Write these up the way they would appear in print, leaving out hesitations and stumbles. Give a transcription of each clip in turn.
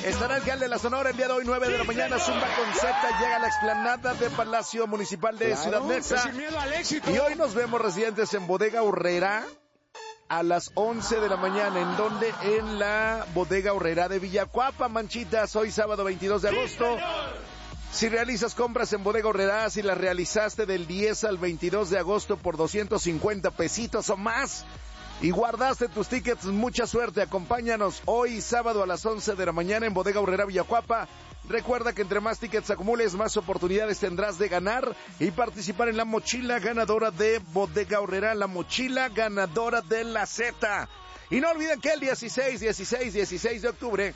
Estará alcalde de la Sonora el día de hoy, 9 de la mañana, Zumba con Z, llega a la explanada de Palacio Municipal de Ciudad Neza. Sin miedo al éxito. Y hoy nos vemos residentes en Bodega Aurrerá a las 11 de la mañana. ¿En dónde? En la Bodega Aurrerá de Villacuapa, Manchitas, hoy sábado 22 de agosto. Si realizas compras en Bodega Aurrerá, si las realizaste del 10 al 22 de agosto por 250 pesitos o más, y guardaste tus tickets, mucha suerte. Acompáñanos hoy sábado a las 11 de la mañana en Bodega Aurrerá Villacuapa. Recuerda que entre más tickets acumules, más oportunidades tendrás de ganar y participar en la mochila ganadora de Bodega Aurrerá, la mochila ganadora de la Z. Y no olviden que el 16 de octubre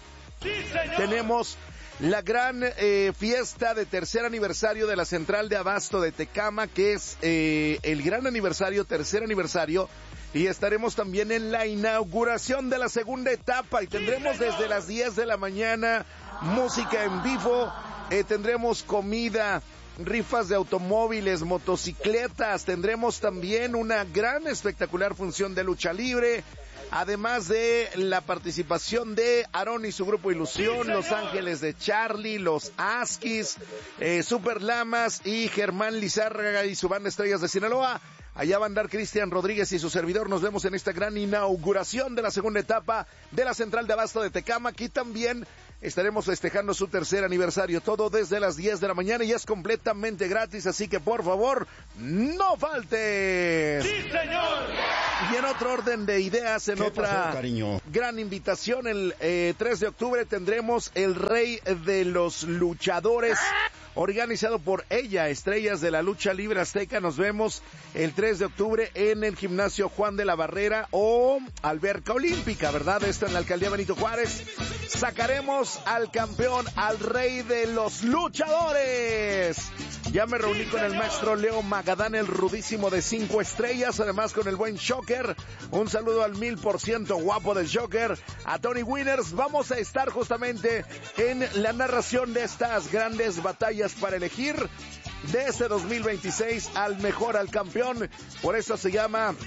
tenemos la gran fiesta de tercer aniversario de la Central de Abasto de Tecama, que es el gran aniversario, tercer aniversario. Y estaremos también en la inauguración de la segunda etapa y tendremos desde las 10 de la mañana música en vivo, tendremos comida, rifas de automóviles, motocicletas, tendremos también una gran espectacular función de lucha libre, además de la participación de Aarón y su grupo Ilusión, Los Ángeles de Charlie, Los Askis, Super Lamas y Germán Lizárraga y su banda Estrellas de Sinaloa. Allá va a andar Cristian Rodríguez y su servidor. Nos vemos en esta gran inauguración de la segunda etapa de la Central de Abasto de Tecama. Aquí también estaremos festejando su tercer aniversario. Todo desde las 10 de la mañana y es completamente gratis. Así que por favor, no faltes. ¡Sí, señor! Y en otro orden de ideas, en otra gran invitación, el 3 de octubre tendremos el Rey de los Luchadores, organizado por ella, Estrellas de la Lucha Libre Azteca. Nos vemos el 3 de octubre en el Gimnasio Juan de la Barrera o Alberca Olímpica, ¿verdad? Esto en la Alcaldía Benito Juárez. Sacaremos al campeón, al Rey de los Luchadores. Ya me reuní con el maestro Leo Magadán, el rudísimo de 5 estrellas, además con el buen Shocker. Un saludo al 1000% guapo del Shocker, a Tony Winners. Vamos a estar justamente en la narración de estas grandes batallas para elegir de este 2026 al mejor, al campeón. Por eso se llama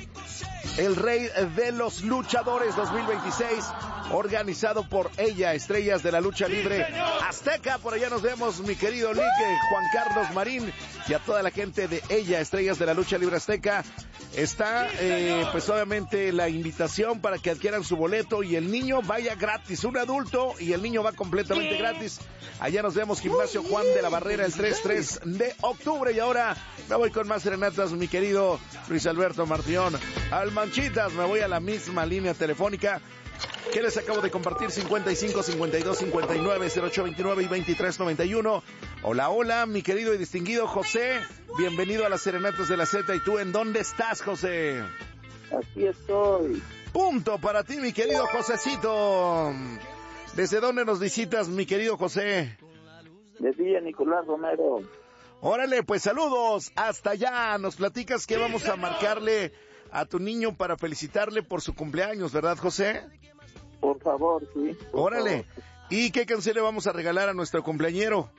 el Rey de los Luchadores 2026, organizado por ella, Estrellas de la Lucha Libre Azteca. Por allá nos vemos, mi querido Lique, Juan Carlos Marín y a toda la gente de ella, Estrellas de la Lucha Libre Azteca. Está, pues obviamente la invitación para que adquieran su boleto y el niño vaya gratis, un adulto y el niño va completamente gratis. Allá nos vemos, Gimnasio Juan de la Barrera, el 3 de octubre. Y ahora me voy con más serenatas, mi querido Luis Alberto Martión. Al Manchitas, me voy a la misma línea telefónica que les acabo de compartir, 55 52 59 08 29 y 23 91. Hola, hola, mi querido y distinguido José, bienvenido a las Serenatas de la Z. ¿Y tú en dónde estás, José? Aquí estoy. Punto para ti, mi querido Josecito. ¿Desde dónde nos visitas, mi querido José? De Villa Nicolás Romero. Órale, pues saludos hasta allá. Nos platicas que vamos a marcarle a tu niño para felicitarle por su cumpleaños, ¿verdad, José? Por favor, sí. Órale. Favor. ¿Y qué canción le vamos a regalar a nuestro cumpleañero?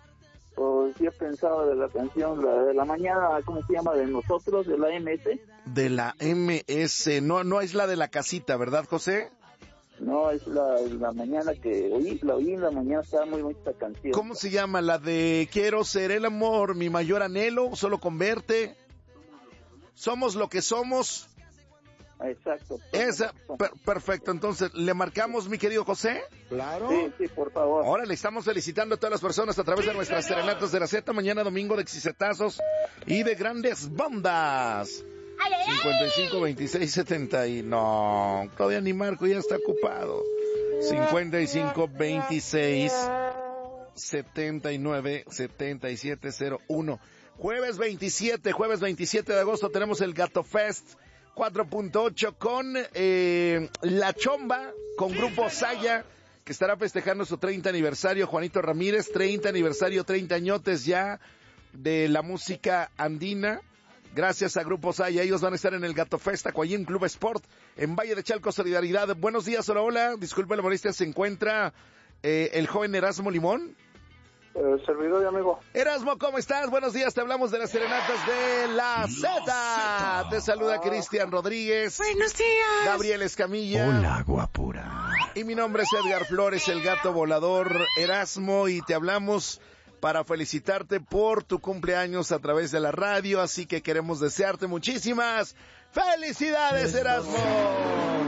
Pues sí he pensado de la canción, la de la mañana, ¿cómo se llama? De nosotros, de la MS. De la MS, no es la de la casita, ¿verdad, José? No, es la mañana que la oí en la mañana, estaba muy bonita esta canción. ¿Cómo se llama? La de quiero ser el amor, mi mayor anhelo, solo con verte. Somos lo que somos. Exacto. Esa, perfecto. Entonces, ¿le marcamos, mi querido José? Claro. Sí, por favor. Ahora le estamos felicitando a todas las personas a través de nuestras Serenatas de la Z. Mañana domingo de exitazos y de grandes bandas. 55 26 70 y no, todavía ni Marco, ya está ocupado. 55 26 79 77 01. Jueves 27 de agosto tenemos el Gato Fest 4.8 con La Chomba, con Grupo Saya, que estará festejando su 30 aniversario. Juanito Ramírez, 30 aniversario, 30 añotes ya de la música andina. Gracias a Grupo Saya, ellos van a estar en el Gato Fest, Acuayín Club Sport, en Valle de Chalco, Solidaridad. Buenos días, hola, disculpe la molestia, ¿se encuentra el joven Erasmo Limón? Servidor y amigo. Erasmo, ¿cómo estás? Buenos días, te hablamos de las Serenatas de la Z. Te saluda Cristian Rodríguez. Buenos días. Gabriel Escamilla. Hola, guapura. Y mi nombre es Edgar Flores, el gato volador Erasmo, y te hablamos para felicitarte por tu cumpleaños a través de la radio, así que queremos desearte muchísimas felicidades, Erasmo.